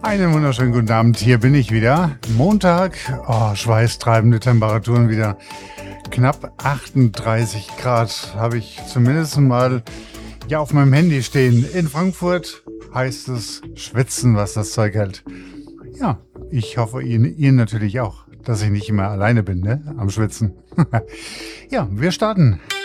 Einen wunderschönen guten Abend, hier bin ich wieder. Montag, schweißtreibende Temperaturen wieder. Knapp 38 Grad habe ich zumindest mal auf meinem Handy stehen. In Frankfurt heißt es schwitzen, was das Zeug hält. Ja, ich hoffe ihr natürlich auch, dass ich nicht immer alleine bin, ne, am Schwitzen. Ja, wir starten.